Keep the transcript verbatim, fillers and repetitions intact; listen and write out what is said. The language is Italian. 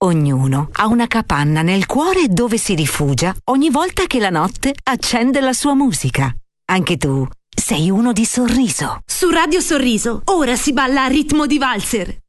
Ognuno ha una capanna nel cuore dove si rifugia ogni volta che la notte accende la sua musica. Anche tu sei uno di Sorriso. Su Radio Sorriso, ora si balla a ritmo di valzer.